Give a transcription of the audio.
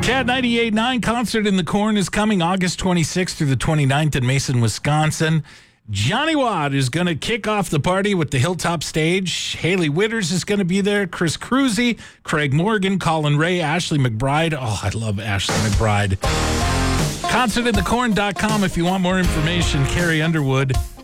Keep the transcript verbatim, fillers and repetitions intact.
Chad ninety-eight point nine Concert in the Corn is coming August twenty-sixth through the twenty-ninth in Mason, Wisconsin. Johnny Watt is going to kick off the party with the Hilltop Stage. Haley Witters is going to be there. Chris Cruzy, Craig Morgan, Colin Ray, Ashley McBride. Oh, I love Ashley McBride. concert in the corn dot com if you want more information. Carrie Underwood.